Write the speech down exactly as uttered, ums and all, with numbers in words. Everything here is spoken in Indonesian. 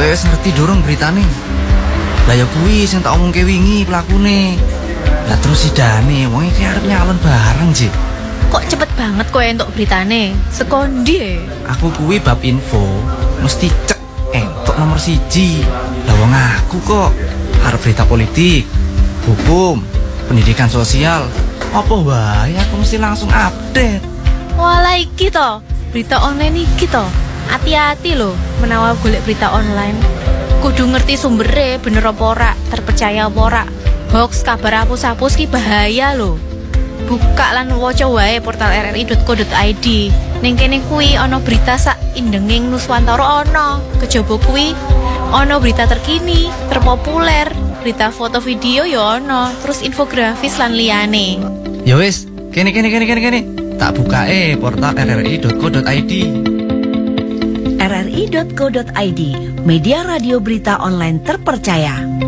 Kowe wis ngerti durung beritane? Lah ya kuwi sing tak omongke wingi pelakune. Lah terus sidane wong iki arep nyalon bareng, Ji. Kok cepet banget kowe entuk beritane? Sekondi e? Aku kuwi bab info, mesti cek entuk nomor siji. Lah wong aku kok arep berita politik, hukum, pendidikan sosial. Apa wae aku mesti langsung update. Walah iki to, berita online iki to. Hati-hati lho menawa golek berita online. Kudu ngerti sumbere bener apa ora, terpercaya apa ora. Hoax kabar apus-apus ki bahaya lho. Buka lan waca wae portal r r i dot co dot i d. Ning kene kuwi ana berita sak indenging Nuswantara ana. Kejaba kuwi ana berita terkini, terpopuler, berita foto video ya ana, terus infografis lan liyane. Ya wis, kene kene kene kene kene. Tak bukae portal r r i dot co dot i d. r r i dot co dot i d, media radio berita online terpercaya.